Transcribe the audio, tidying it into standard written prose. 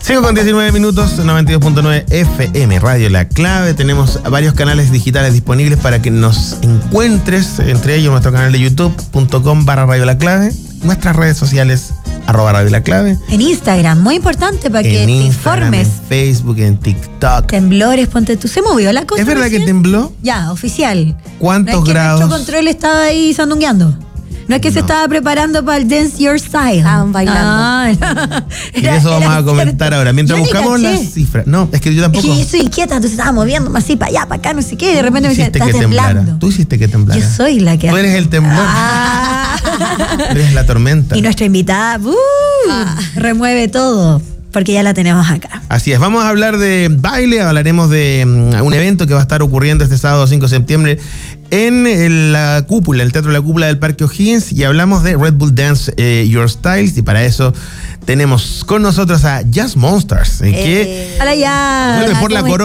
5:19 minutos, 92.9 FM, Radio La Clave. Tenemos varios canales digitales disponibles para que nos encuentres, entre ellos nuestro canal de youtube.com/Radio La Clave, nuestras redes sociales @Radio La Clave. En Instagram, muy importante para que te informes. En Facebook, en TikTok. Temblores, ponte tú. ¿Se movió la cosa? ¿Es verdad recién? que tembló? Ya, oficial. ¿Cuántos no es que grados? nuestro control estaba ahí sandungueando. No es que se estaba preparando para el Dance Your Style. Estaban bailando. Y eso vamos a comentar ahora. Mientras buscamos las cifras. No, es que yo tampoco. Es que yo soy inquieta, entonces estaba moviéndome así para allá, para acá, no sé qué. Y de repente me dice, está temblando. Tú hiciste que temblara. Yo soy la que... Tú eres el temblor. Eres la tormenta. Y nuestra invitada remueve todo, porque ya la tenemos acá. Así es, vamos a hablar de baile, hablaremos de un evento que va a estar ocurriendo este sábado 5 de septiembre en la cúpula, el Teatro La Cúpula del Parque O'Higgins, y hablamos de Red Bull Dance Your Styles, y para eso tenemos con nosotros a Jazz Monsters, que Hola, ya. vuelve por la corona.